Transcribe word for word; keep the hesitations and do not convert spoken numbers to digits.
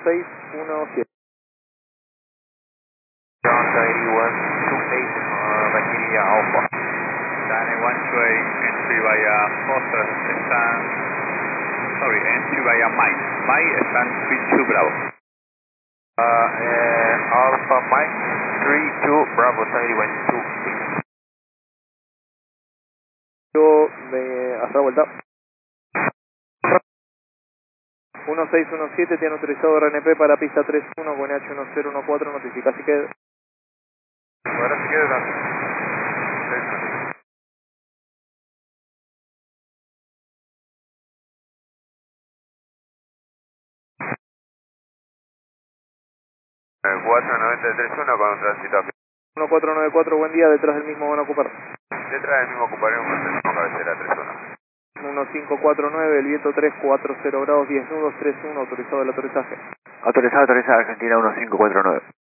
seis uno siete. Delta eighty-one twenty-eight, uh, Valkyria Alpha. Dane one two eight, entry via Foster, están, sorry, entry via Mike. Mike están three two Bravo. Uh, uh, Alpha Mike, three two Bravo, eighty-one two eight. Yo me hasta la vuelta. uno seis uno siete tiene autorizado R N P para pista tres uno con H uno cero uno cuatro, notifica si queda. Ahora sí queda. cuatro nueve tres uno con tránsito. uno cuatro nueve cuatro, buen día, detrás del mismo van a ocupar. Detrás del mismo ocuparemos el mismo cabecera tres uno. uno cinco cuatro nueve, el viento tres cuatro cero grados, diez nudos, tres uno, autorizado el aterrizaje. Autorizado, autorizado, Argentina uno cinco cuatro nueve.